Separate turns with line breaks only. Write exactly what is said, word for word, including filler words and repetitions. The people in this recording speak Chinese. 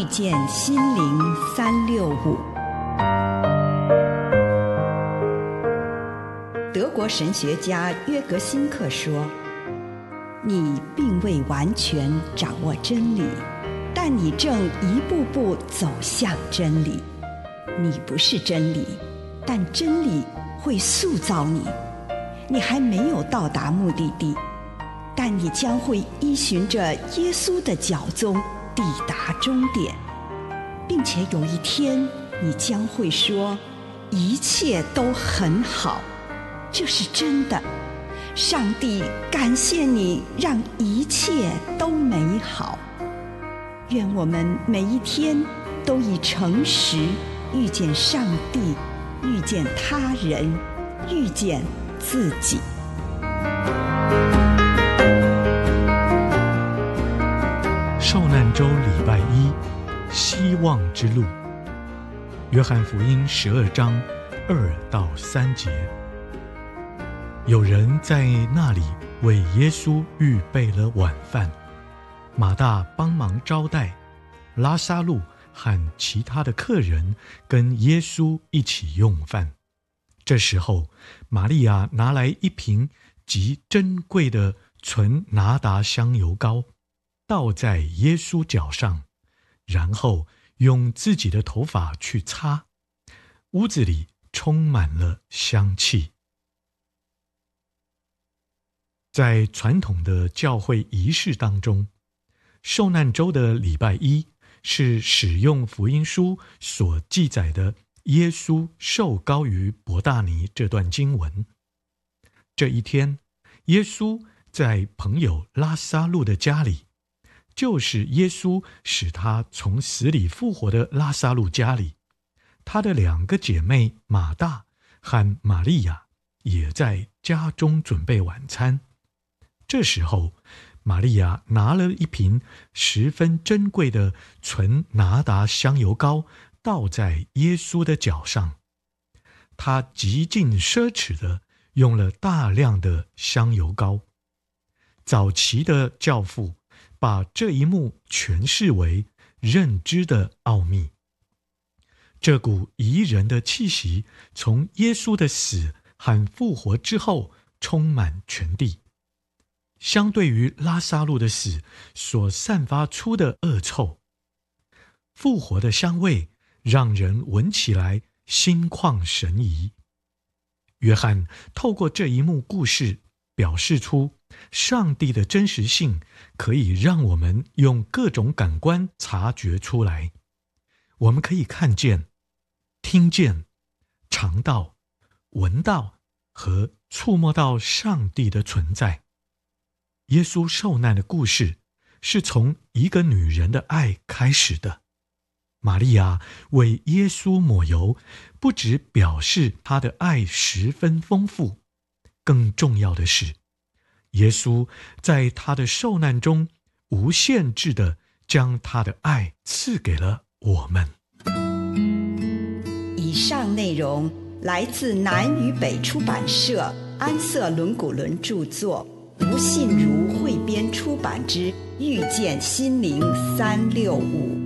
遇见心灵三六五。德国神学家约格辛克说，你并未完全掌握真理，但你正一步步走向真理。你不是真理，但真理会塑造你。你还没有到达目的地，但你将会依循着耶稣的脚踪抵达终点，并且有一天你将会说，一切都很好。这是真的。上帝感谢你，让一切都美好。愿我们每一天都以诚实遇见上帝，遇见他人，遇见自己。
受难周礼拜一，希望之路。约翰福音十二章二到三节。有人在那里为耶稣预备了晚饭，马大帮忙招待，拉撒路和其他的客人跟耶稣一起用饭。这时候，玛利亚拿来一瓶极珍贵的纯拿达香油膏，倒在耶稣脚上，然后用自己的头发去擦，屋子里充满了香气。在传统的教会仪式当中，受难周的礼拜一是使用福音书所记载的耶稣受膏于伯大尼这段经文。这一天，耶稣在朋友拉撒路的家里，就是耶稣使他从死里复活的拉撒路家里，他的两个姐妹马大和玛利亚也在家中准备晚餐。这时候，玛利亚拿了一瓶十分珍贵的纯拿达香油膏，倒在耶稣的脚上。她极尽奢侈地用了大量的香油膏。早期的教父把这一幕诠释为认知的奥秘。这股宜人的气息从耶稣的死和复活之后充满全地。相对于拉撒路的死所散发出的恶臭，复活的香味让人闻起来心旷神怡。约翰透过这一幕故事表示出上帝的真实性，可以让我们用各种感官察觉出来。我们可以看见、听见、尝到、闻到和触摸到上帝的存在。耶稣受难的故事是从一个女人的爱开始的。玛利亚为耶稣抹油，不只表示她的爱十分丰富，更重要的是，耶稣在他的受难中无限制地将他的爱赐给了我们。
以上内容来自南与北出版社安瑟伦古伦著作，吴信如汇编出版之《遇见心灵三六五》。